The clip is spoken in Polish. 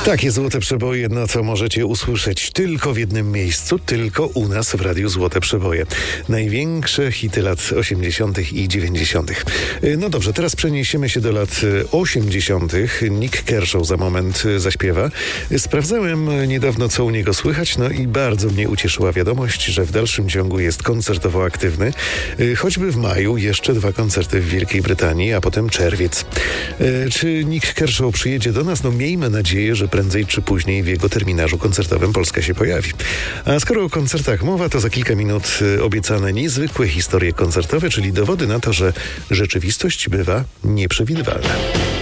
Takie złote przeboje, no co możecie usłyszeć tylko w jednym miejscu, tylko u nas w Radiu Złote Przeboje. Największe hity lat 80. i 90. No dobrze, teraz przeniesiemy się do lat 80. Nick Kershaw za moment zaśpiewa. Sprawdzałem niedawno, co u niego słychać, no i bardzo mnie ucieszyła wiadomość, że w dalszym ciągu jest koncertowo aktywny. Choćby w maju jeszcze 2 koncerty w Wielkiej Brytanii, a potem czerwiec. Czy Nick Kershaw przyjedzie do nas? No miejmy nadzieję, że prędzej czy później w jego terminarzu koncertowym Polska się pojawi. A skoro o koncertach mowa, to za kilka minut obiecane niezwykłe historie koncertowe, czyli dowody na to, że rzeczywistość bywa nieprzewidywalna.